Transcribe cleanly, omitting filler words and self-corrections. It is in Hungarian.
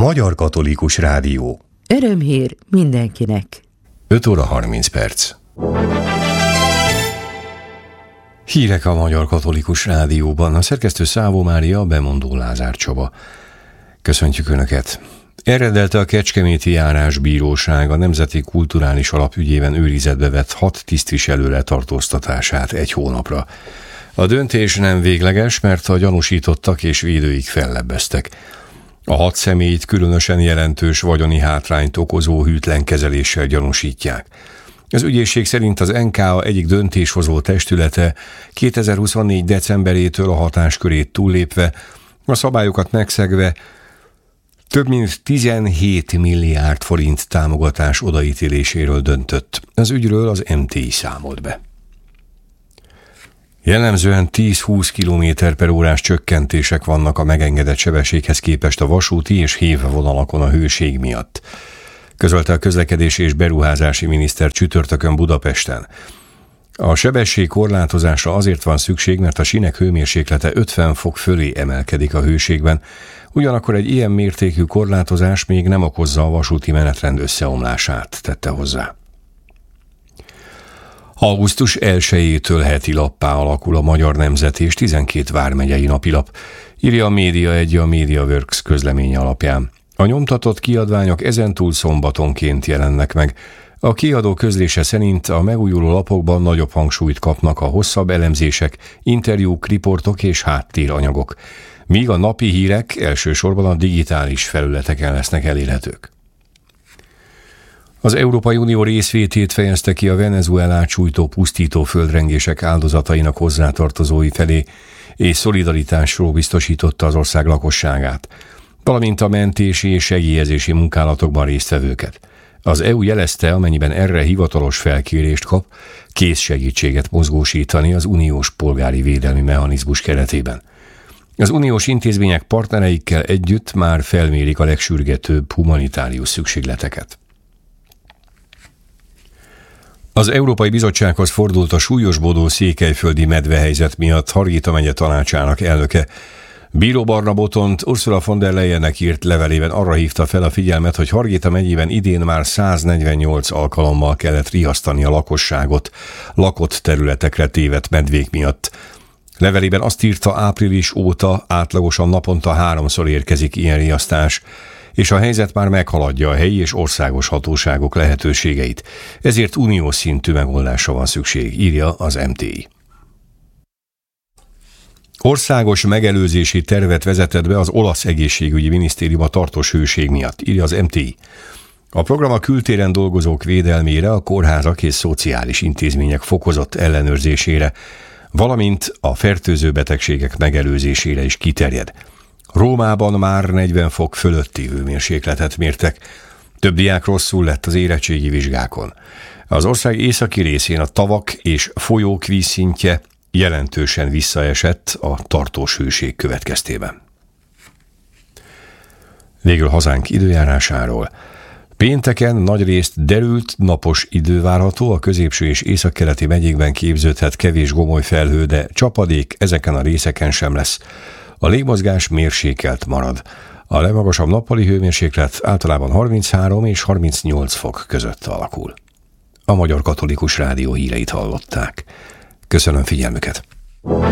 Magyar Katolikus Rádió. Örömhír mindenkinek. 5 óra 30 perc. Hírek a Magyar Katolikus Rádióban. A szerkesztő Szávó Mária, a bemondó Lázár Csaba. Köszöntjük Önöket! Elrendelte a Kecskeméti Járásbíróság a Nemzeti Kulturális Alap ügyében őrizetbe vett 6 tisztviselő letartóztatását 1 hónapra. A döntés nem végleges, mert a gyanúsítottak és védőik fellebbeztek. A 6 személyt különösen jelentős vagyoni hátrányt okozó hűtlen kezeléssel gyanúsítják. Az ügyészség szerint az NKA egyik döntéshozó testülete 2024. decemberétől a hatáskörét túllépve, a szabályokat megszegve több mint 17 milliárd forint támogatás odaítéléséről döntött. Az ügyről az MTI számolt be. Jellemzően 10-20 km/h csökkentések vannak a megengedett sebességhez képest a vasúti és hév vonalakon a hőség miatt, közölte a közlekedési és beruházási miniszter csütörtökön Budapesten. A sebességkorlátozásra azért van szükség, mert a sínek hőmérséklete 50 fok fölé emelkedik a hőségben, ugyanakkor egy ilyen mértékű korlátozás még nem okozza a vasúti menetrend összeomlását, tette hozzá. Augusztus 1-től heti lappá alakul a Magyar Nemzet és 12 vármegyei napilap, írja a Média1 a MediaWorks közleménye alapján. A nyomtatott kiadványok ezentúl szombatonként jelennek meg. A kiadó közlése szerint a megújuló lapokban nagyobb hangsúlyt kapnak a hosszabb elemzések, interjúk, riportok és háttéranyagok, míg a napi hírek elsősorban a digitális felületeken lesznek elérhetők. Az Európai Unió részvétét fejezte ki a Venezuelát sújtó pusztító földrengések áldozatainak hozzátartozói felé, és szolidaritásról biztosította az ország lakosságát, valamint a mentési és segélyezési munkálatokban résztvevőket. Az EU jelezte, amennyiben erre hivatalos felkérést kap, kész segítséget mozgósítani az uniós polgári védelmi mechanizmus keretében. Az uniós intézmények partnereikkel együtt már felmérik a legsürgetőbb humanitárius szükségleteket. Az Európai Bizottsághoz fordult a súlyosbodó székelyföldi medvehelyzet miatt Hargita megye tanácsának elnöke. Bíró Barna Botont Ursula von der Leyennek írt levelében arra hívta fel a figyelmet, hogy Hargita megyében idén már 148 alkalommal kellett riasztani a lakosságot lakott területekre tévedt medvék miatt. Levelében azt írta, április óta átlagosan naponta 3-szor érkezik ilyen riasztás, és a helyzet már meghaladja a helyi és országos hatóságok lehetőségeit. Ezért uniós szintű megoldásra van szükség, írja az MTI. Országos megelőzési tervet vezetett be az olasz egészségügyi minisztérium a tartós hőség miatt, írja az MTI. A program a kültéren dolgozók védelmére, a kórházak és szociális intézmények fokozott ellenőrzésére, valamint a fertőző betegségek megelőzésére is kiterjed. Rómában már 40 fok fölötti hőmérsékletet mértek. Több diák rosszul lett az érettségi vizsgákon. Az ország északi részén a tavak és folyók vízszintje jelentősen visszaesett a tartós hőség következtében. Végül hazánk időjárásáról. Pénteken nagyrészt derült, napos idő várható, a középső és északkeleti megyékben képződhet kevés gomoly felhő, de csapadék ezeken a részeken sem lesz. A légmozgás mérsékelt marad. A legmagasabb nappali hőmérséklet általában 33 és 38 fok között alakul. A Magyar Katolikus Rádió híreit hallották. Köszönöm figyelmüket!